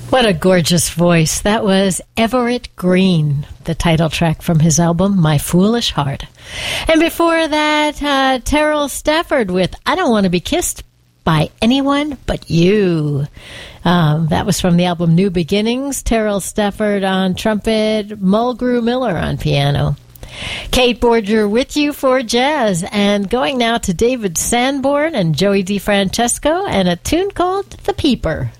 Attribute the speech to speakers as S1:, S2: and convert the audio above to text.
S1: What a gorgeous voice. That was Everett Green, the title track from his album, My Foolish Heart. And before that, Terrell Stafford with I Don't Want to Be Kissed by Anyone But You. That was from the album New Beginnings. Terrell Stafford on trumpet, Mulgrew Miller on piano. Kate Borger with you for jazz. And going now to David Sanborn and Joey DeFrancesco and a tune called The Peeper.